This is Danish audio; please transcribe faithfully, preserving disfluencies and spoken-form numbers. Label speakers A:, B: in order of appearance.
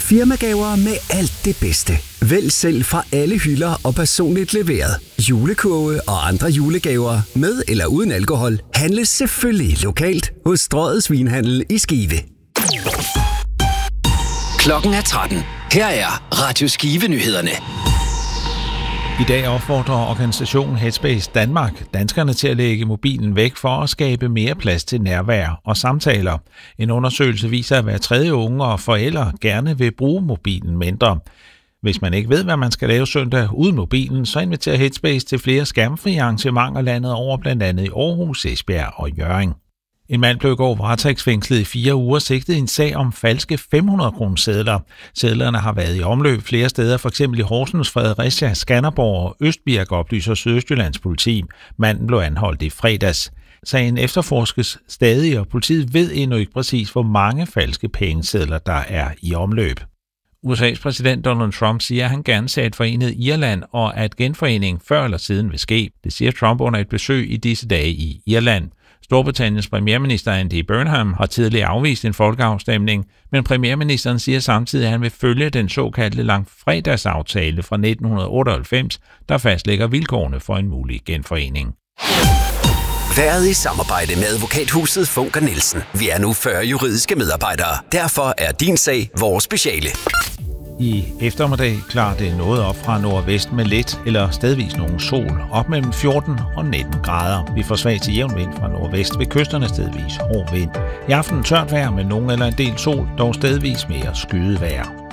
A: Firmagaver med alt det bedste. Vælg selv fra alle hylder og personligt leveret. Julekurve og andre julegaver med eller uden alkohol handles selvfølgelig lokalt hos Strøget Svinhandel i Skive.
B: Klokken er tretten. Her er Radio Skive-nyhederne.
C: I dag opfordrer organisationen Headspace Danmark danskerne til at lægge mobilen væk for at skabe mere plads til nærvær og samtaler. En undersøgelse viser, at hver tredje unge og forældre gerne vil bruge mobilen mindre. Hvis man ikke ved, hvad man skal lave søndag uden mobilen, så inviterer Headspace til flere skærmfri arrangementer landet over, blandt andet i Aarhus, Esbjerg og Hjørring. En mand blev i går varetægtsfængslet i fire uger sigtet i en sag om falske fem hundrede kroner sedler. Sedlerne har været i omløb flere steder, f.eks. i Horsens, Fredericia, Skanderborg og Østbirk, oplyser Sydøstjyllands politi. Manden blev anholdt i fredags. Sagen efterforskes stadig, og politiet ved endnu ikke præcis, hvor mange falske pengesedler der er i omløb. U S A's præsident Donald Trump siger, at han gerne ser et forenet Irland, og at genforening før eller siden vil ske. Det siger Trump under et besøg i disse dage i Irland. Storbritanniens premierminister Andy Burnham har tidligere afvist en folkeafstemning, men premierministeren siger samtidig, at han vil følge den såkaldte langfredagsaftale fra nitten otteoghalvfems, der fastlægger vilkårene for en mulig genforening.
A: Været i samarbejde med advokathuset Funker Nielsen. Vi er nu fyrre juridiske medarbejdere. Derfor er din sag vores speciale.
C: I eftermiddag klarer det noget op fra nordvest med let eller stedvis nogen sol, op mellem fjorten og nitten grader. Vi får svag til jævn vind fra nordvest, ved kysterne stedvis hård vind. I aften tørt vejr med nogen eller en del sol, dog stedvis mere skyet vejr.